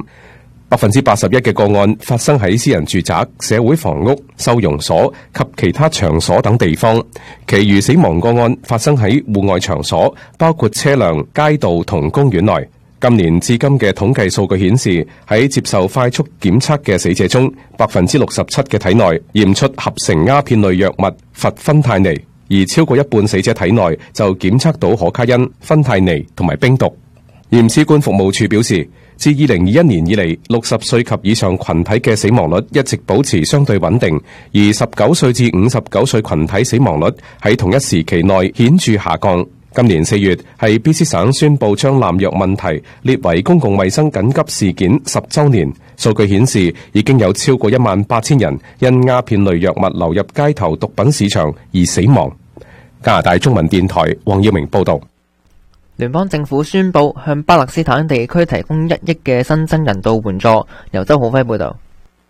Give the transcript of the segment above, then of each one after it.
81%嘅個案發生喺私人住宅、社會房屋、收容所及其他場所等地方，其餘死亡個案發生喺戶外場所，包括車輛、街道同公園內。今年至今嘅統計數據顯示，喺接受快速檢測嘅死者中，67%嘅體內驗出合成鴉片類藥物佛芬太尼，而超過一半死者體內就檢測到可卡因、芬太尼同埋冰毒。驗屍官服務處表示，自2021年以嚟，60歲及以上群體嘅死亡率一直保持相對穩定，而19歲至59歲群體死亡率喺同一時期內顯著下降。今年4月，係 BC 省宣布將濫藥問題列為公共衛生緊急事件10週年。數據顯示，已經有超過18000人因鴉片類藥物流入街頭毒品市場而死亡。加拿大中文電台黃耀明報道。 聯邦政府宣布向巴勒斯坦地區提供1億嘅新增人道援助。由周浩輝報道。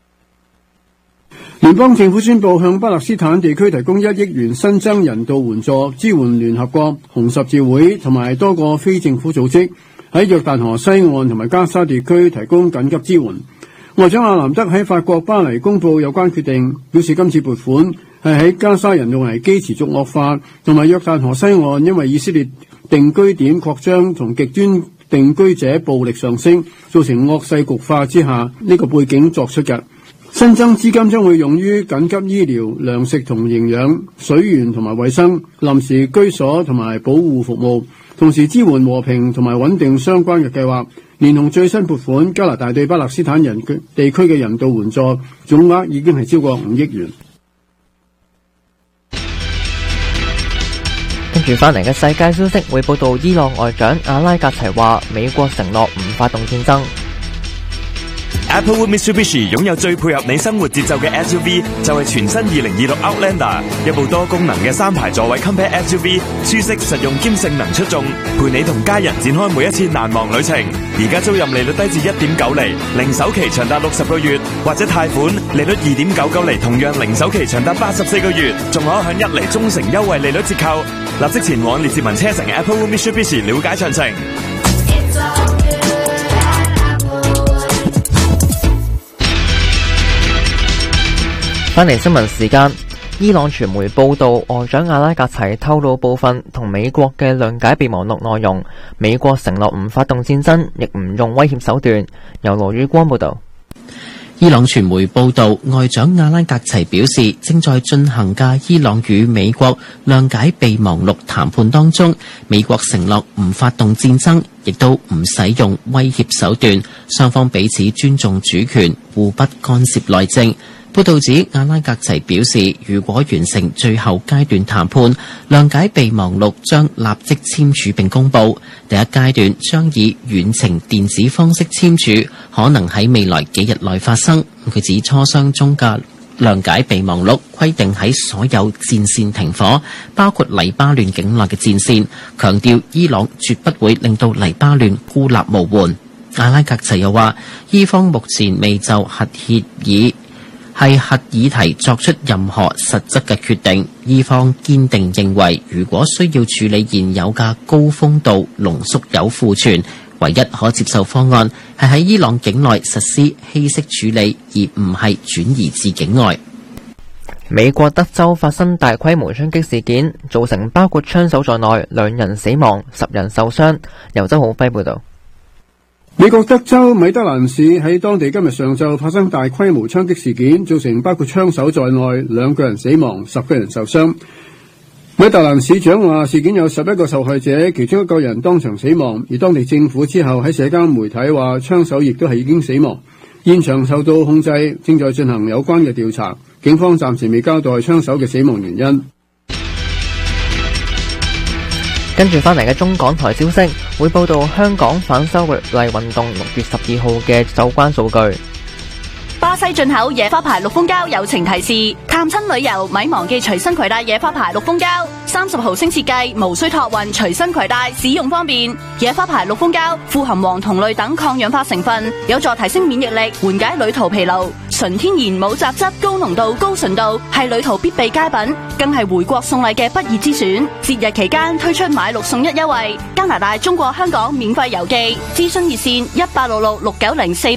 聯邦政府宣布向巴勒斯坦地區提供1億元新增人道援助，支援聯合國、紅十字會同埋多個非政府組織喺約旦河西岸同埋加沙地區提供緊急支援。外長阿南德喺法國巴黎公佈有關決定，表示今次撥款係喺加沙人道危機持續惡化同埋約旦河西岸因為以色列定居點擴張同極端定居者暴力上升，造成惡勢局化之下呢個背景作出嘅。新增資金將會用於緊急醫療、糧食同營養、水源同埋衛生、臨時居所同埋保護服務，同時支援和平同埋穩定相關嘅計劃。連同最新撥款，加拿大對巴勒斯坦地區嘅人道援助總額已經係超過5億元。 跟住翻嚟嘅世界消息會報道，伊朗外長阿拉格齊話美國承諾唔發動戰爭。 Applewood Mitsubishi 擁有最配合你生活節奏嘅 SUV， 就係全新2026 Outlander， 一部多功能嘅3排座位 Compact SUV， 舒適實用兼性能出眾，陪你同家人展開每一次難忘旅程。而家租賃利率低至 1.9 厘，零首期長達60個月，或者貸款利率 2.99 厘，同樣零首期長達84個月，仲可享1厘中成優惠利率折扣。立即前往列治文車城 Applewood Mitsubishi 了解詳情。 翻嚟新聞時間，伊朗傳媒報道，外長阿拉格齊透露部分同美國嘅諒解備忘錄內容，美國承諾唔發動戰爭，亦唔用威脅手段。由羅宇光報道。 伊朗傳媒報道，外長阿拉格齊表示，正在進行嘅伊朗與美國諒解備忘錄談判當中，美國承諾唔發動戰爭，亦都唔使用威脅手段，雙方彼此尊重主權，互不干涉內政。報道指，阿拉格齊表示，如果完成最後階段談判，諒解備忘錄將立即簽署並公佈。第一階段將以遠程電子方式簽署，可能喺未來幾日內發生。佢指磋商中嘅諒解備忘錄規定喺所有戰線停火，包括黎巴嫩境內嘅戰線，強調伊朗絕不會令到黎巴嫩孤立無援。阿拉格齊又話，伊方目前未就核議題作出任何實質嘅決定，伊方堅定認為，如果需要處理現有嘅高豐度濃縮鈾庫存，唯一可接受方案係喺伊朗境內實施稀釋處理，而唔係轉移至境外。 美國德州發生大規模槍擊事件，造成包括槍手在內2人死亡、10人受傷。由周浩輝報道。 美國德州米德蘭市喺當地今日上晝發生大規模槍擊事件，造成包括槍手在內2個人死亡、10個人受傷。米德蘭市長話，事件有11個受害者，其中1個人當場死亡，而當地政府之後喺社交媒體話，槍手亦都係已經死亡，現場受到控制，正在進行有關嘅調查。警方暫時未交代槍手嘅死亡原因。 跟住翻嚟嘅中港台消息會報道，香港反修例運動6月12號嘅有關數據。 巴西進口野花牌綠蜂膠友情提示：探親旅遊咪忘記隨身攜帶野花牌綠蜂膠，30毫升設計，無需託運，隨身攜帶，使用方便。野花牌綠蜂膠富含黃酮類等抗氧化成分，有助提升免疫力，緩解旅途疲勞。純天然冇雜質，高濃度高純度，係旅途必備佳品，更係回國送禮嘅不二之選。節日期間推出買6送1優惠，加拿大、中國香港免費郵寄，諮詢熱線1866690483